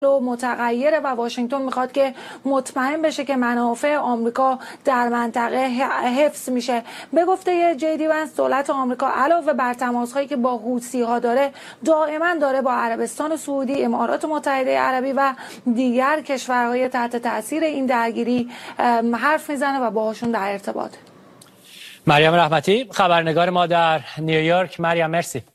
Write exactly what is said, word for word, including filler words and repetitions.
و متغیره و واشنگتن میخواد که مطمئن بشه که منافع آمریکا در منطقه حفظ میشه. به گفته جی دی ونس، دولت آمریکا علاوه بر تماس‌هایی که با حوثی ها داره، دائما داره با عربستان سعودی، امارات متحده عربی و دیگر کشورهای تحت تاثیر این درگیری حرف میزنه و باهاشون در ارتباطه. مریم رحمتی، خبرنگار ما در نیویورک. مریم مرسی.